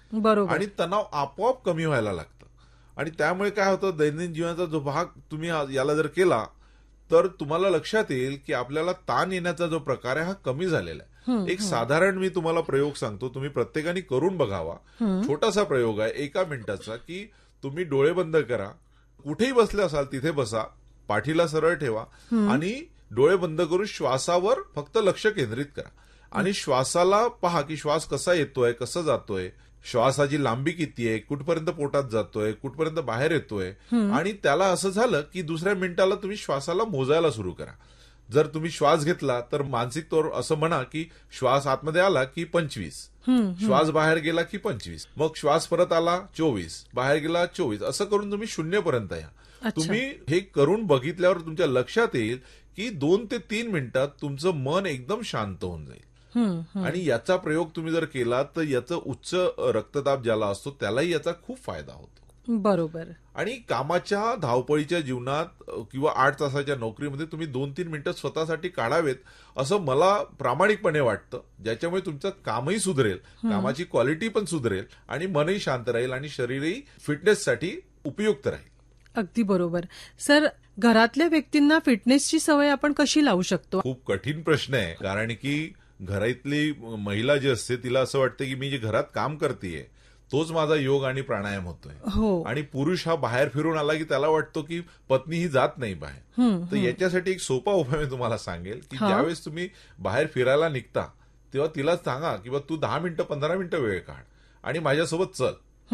बरोबर. आणि तणाव आपोआप कमी व्हायला लागतं. आणि त्यामुळे काय होतं, दैनंदिन जीवनाचा जो भाग तुम्ही याला जर केला तर तुम्हाला लक्षात येईल की आपल्याला ताण येण्याचा जो प्रकार आहे हा कमी झालेला आहे. एक साधारण मी तुम्हाला प्रयोग सांगतो, तुम्ही प्रत्येकाने करून बघावा. छोटासा प्रयोग आहे 1 मिनिटाचा, की तुम्ही डोळे बंद करा, कुठेही बसले असाल तिथे बसा, पाठीला सरळ ठेवा आणि डोळे बंद करून श्वासावर फक्त लक्ष केंद्रित करा आणि श्वासाला पहा की श्वास कसा येतोय, कसा जातोय, श्वासाची लांबी किती आहे, कुठपर्यंत पोटात जातोय, कुठपर्यंत बाहेर येतोय. आणि त्याला असं झालं की दुसऱ्या मिनिटाला तुम्ही श्वासाला मोजायला सुरू करा. जर तुम्ही श्वास घेतला तर मानसिक तौर असं म्हणा की श्वास आतमध्ये आला की 25, श्वास बाहेर गेला की 25, मग श्वास परत आला 24, बाहेर गेला 24, असं करून तुम्ही 0 पर्यंत या. तुम्ही हे करून बघितल्यावर तुमच्या लक्षात येईल की 2 ते 3 मिनिटात तुमचं मन एकदम शांत होऊन जाईल. आणि याचा प्रयोग तुम्ही जर केला तर याचं उच्च रक्तदाब ज्याला असतो त्यालाही याचा खूप फायदा होतो. बरोबर. आणि कामाच्या धावपळीच्या जीवनात किंवा 8 तासाच्या नोकरीमध्ये तुम्ही 2-3 मिनिटं स्वतःसाठी काढावेत असं मला प्रामाणिकपणे वाटतं, ज्याच्यामुळे तुमचं कामही सुधरेल, कामाची क्वालिटी पण सुधरेल आणि मनही शांत राहील आणि शरीरही फिटनेससाठी उपयुक्त राहील. अगदी बरोबर. सर, घरातल्या व्यक्तींना फिटनेसची सवय आपण कशी लावू शकतो? खूप कठीण प्रश्न आहे, कारण की घरातली महिला जी असते तिला असं वाटतं की मी जे घरात काम करतेय तोच माझा योग आणि प्राणायाम होतोय. आणि पुरुष हा बाहेर फिरून आला की त्याला वाटतो की पत्नी ही जात नाही बाहेर. तर याच्यासाठी एक सोपा उपाय मी तुम्हाला सांगेल की ज्यावेळेस तुम्ही बाहेर फिरायला निघता तेव्हा तिला सांगा की तू 10 मिनिटं 15 मिनिटं वेळ काढ आणि माझ्यासोबत चल.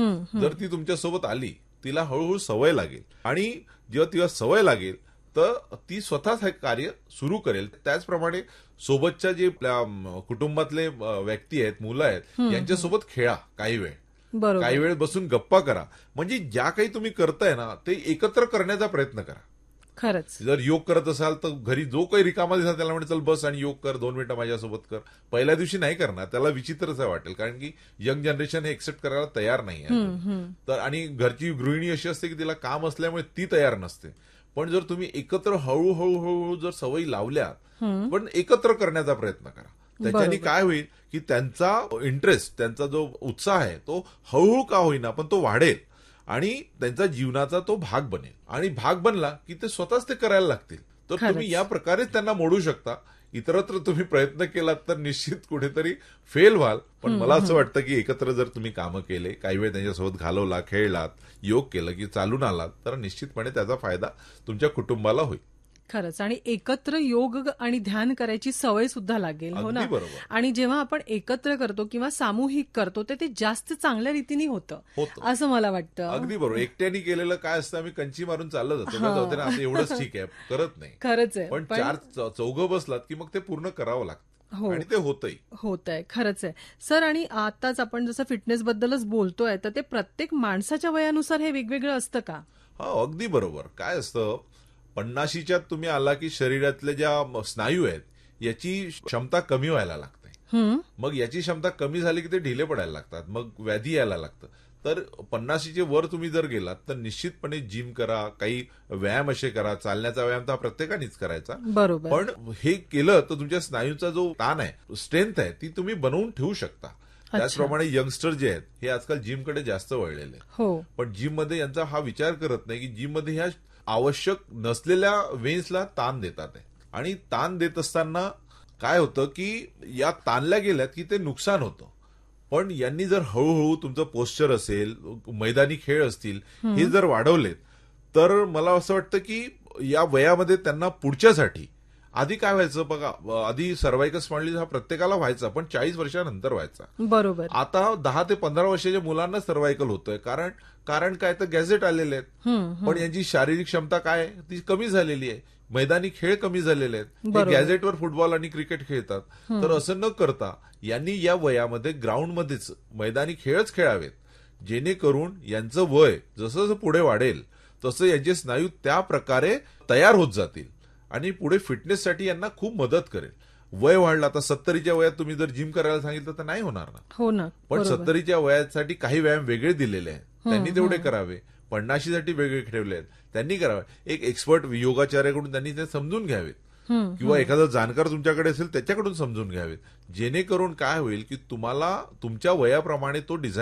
जर ती तुमच्यासोबत आली तिला हळूहळू सवय लागेल आणि जेव्हा तिला सवय लागेल तर ती स्वतःच हे कार्य सुरू करेल. त्याचप्रमाणे सोबतच्या जे कुटुंबातले व्यक्ती आहेत, मुलं आहेत, यांच्यासोबत खेळा काही वेळ, काही वेळ बसून गप्पा करा. म्हणजे ज्या काही तुम्ही करताय ना ते एकत्र करण्याचा प्रयत्न करा. खरंच. जर योग करत असाल तर घरी जो काही रिकामा दिसला त्याला म्हणजे चल बस आणि योग कर, 2 मिनिटं माझ्यासोबत कर. पहिल्या दिवशी नाही करणार, त्याला विचित्रच वाटेल, कारण की यंग जनरेशन हे एक्सेप्ट करायला तयार नाही आहे. तर आणि घरची गृहिणी अशी असते की तिला काम असल्यामुळे ती तयार नसते. पण जर तुम्ही एकत्र हळूहळू जर सवयी लावल्या पण एकत्र करण्याचा प्रयत्न करा, त्याच्याने काय होईल की त्यांचा इंटरेस्ट, त्यांचा जो उत्साह आहे तो हळूहळू का होईना पण तो वाढेल आणि त्यांचा जीवनाचा तो भाग बनेल. आणि भाग बनला की ते स्वतःच ते करायला लागतील. तर तुम्ही या प्रकारेच त्यांना मोडू शकता. इतरत्र तुम्ही प्रयत्न केलात तर निश्चित कुठेतरी फेल व्हाल. पण मला असं वाटतं की एकत्र जर तुम्ही कामं केले, काही वेळ त्यांच्यासोबत घालवला, खेळलात, योग केलं की चालून आलात तर निश्चितपणे त्याचा फायदा तुमच्या कुटुंबाला होईल. खरंच. आणि एकत्र योग आणि ध्यान करायची सवय सुद्धा लागेल. हो ना. आणि जेव्हा आपण एकत्र करतो किंवा सामूहिक करतो ते जास्त चांगल्या रीतीने होतं असं मला वाटतं. अगदी बरोबर. एकट्याने केलेलं काय असतं, आम्ही कंची मारून चाललं जातो, आता एवढंच ठीक आहे, करत नाही. खरंच आहे. पण 4 चौघं बसलात की मग ते पूर्ण करावं लागतं आणि ते होतंय. खरंच आहे सर. आणि आताच आपण जसं फिटनेस बद्दलच बोलतोय तर ते प्रत्येक माणसाच्या वयानुसार हे वेगवेगळं असतं का? अगदी बरोबर. काय असतं, 50च्या तुम्ही आला की शरीरातल्या ज्या स्नायू आहेत याची क्षमता कमी व्हायला लागते. मग याची क्षमता कमी झाली की ते ढिले पडायला लागतात, मग व्याधी यायला लागतं. तर 50च्या वर तुम्ही जर गेलात तर निश्चितपणे जिम करा, काही व्यायाम असे करा. चालण्याचा व्यायाम तर प्रत्येकानेच करायचा. बरोबर. पण हे केलं तर तुमच्या स्नायूचा जो ताण आहे, स्ट्रेंथ आहे, ती तुम्ही बनवून ठेवू शकता. त्याचप्रमाणे यंगस्टर जे आहेत हे आजकाल जिमकडे जास्त वळलेले आहेत. पण जिममध्ये यांचा हा विचार करत नाही की जिममध्ये ह्या आवश्यक नसलेल्या वेन्सला ताण देतात आहे. आणि ताण देत असताना काय होतं की या ताणल्या गेल्यात की ते नुकसान होतं. पण यांनी जर हळूहळू तुमचं पोश्चर असेल, मैदानी खेळ असतील, हे जर वाढवलेत तर मला असं वाटतं की या वयामध्ये त्यांना पुढच्यासाठी, आधी काय व्हायचं बघा, आधी सर्व्हायकल स्पॉन्डिलिटिस हा प्रत्येकाला व्हायचा पण 40 वर्षानंतर व्हायचा. बरोबर. आता 10 ते 15 वर्षाच्या मुलांना सर्व्हायकल होतोय. कारण काय तर गॅजेट आलेले आहेत. पण यांची शारीरिक क्षमता काय ती कमी झालेली आहे, मैदानी खेळ कमी झालेले आहेत. गॅजेटवर फुटबॉल आणि क्रिकेट खेळतात. तर असं न करता यांनी या वयामध्ये ग्राउंडमध्येच मैदानी खेळच खेळावेत, जेणेकरून यांचं वय जसं जसं पुढे वाढेल तसं यांचे स्नायू त्या प्रकारे तयार होत जातील आणि पुढे फिटनेससाठी यांना खूप मदत करेल. वय वाढलं, आता 70च्या वयात तुम्ही जर जिम करायला सांगितलं तर नाही होणार ना. हो ना. पण 70च्या वयासाठी काही व्यायाम वेगळे दिलेले आहेत, त्यांनी तेवढे करावे. 50साठी वेगळे ठेवले आहेत, त्यांनी करावे. एक एक्सपर्ट योगाचार्याकडून त्यांनी ते समजून घ्यावेत किंवा एखादा जाणकार तुमच्याकडे असेल त्याच्याकडून समजून घ्यावेत, जेणेकरून काय होईल की तुम्हाला तुमच्या वयाप्रमाणे तो डिझाईन